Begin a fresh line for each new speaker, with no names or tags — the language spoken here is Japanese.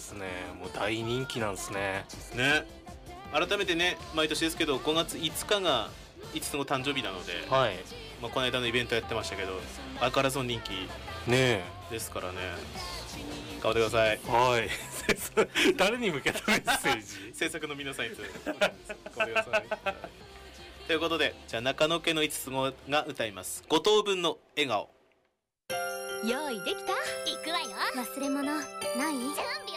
ですね。もう大人気なんですね。
ね、改めてね、毎年ですけど5月5日が5つの誕生日なので、
はい。
まあ、この間のイベントやってましたけど相変わらずの人気
ね
ですからね、頑張ってください。
え。はい。誰に向けたメッセージ？
制作の皆さんに頑張ってください。ということで、じゃあ中野家の5つ子が歌います5等分の笑顔。
用意できた？行くわよ。忘れ物ない？準備